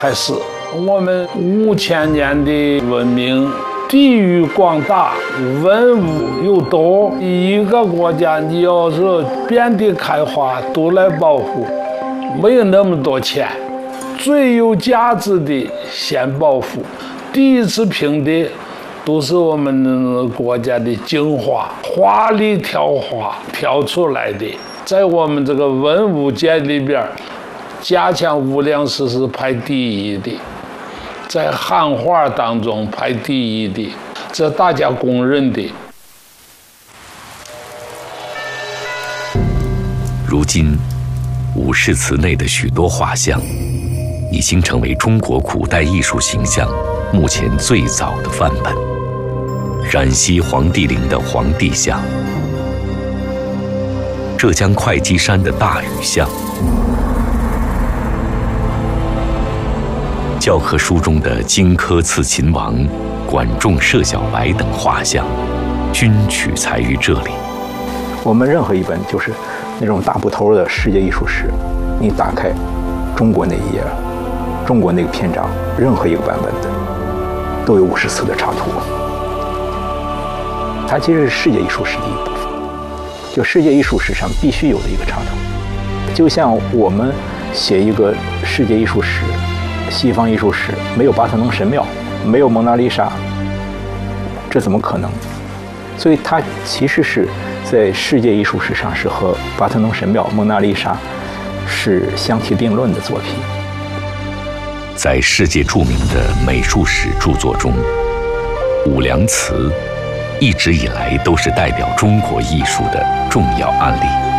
开始，我们5000年的文明，地域广大，文物又多，一个国家你要是遍地开花都来保护，没有那么多钱，最有价值的先保护。第一次评的都是我们国家的精华，华丽挑花挑出来的，在我们这个文物界里边，加强无量寺是排第一的，在汉画当中排第一的，这大家公认的。 如今，武士祠内的许多画像，已经成为中国古代艺术形象目前最早的范本。陕西黄帝陵的黄帝像，浙江会稽山的大禹像，教科书中的荆轲刺秦王、管仲射小白等画像，均取材于这里。 我们任何一本就是那种大部头的世界艺术史，你打开中国那一页，中国那个篇章，任何一个版本的都有50次的插图。它其实是世界艺术史的一部分，就世界艺术史上必须有的一个插图。就像我们写一个世界艺术史、西方艺术史，没有巴特农神庙，没有蒙娜丽莎，这怎么可能？所以它其实是在世界艺术史上是和巴特农神庙、蒙娜丽莎是相提并论的作品。 在世界著名的美术史著作中，武梁祠一直以来都是代表中国艺术的重要案例。